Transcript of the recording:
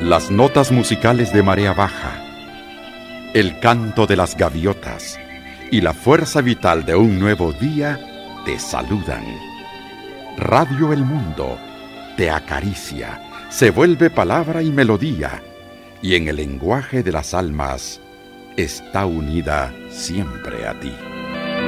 Las notas musicales de marea baja, el canto de las gaviotas y la fuerza vital de un nuevo día te saludan. Radio El Mundo te acaricia, se vuelve palabra y melodía, y en el lenguaje de las almas está unida siempre a ti.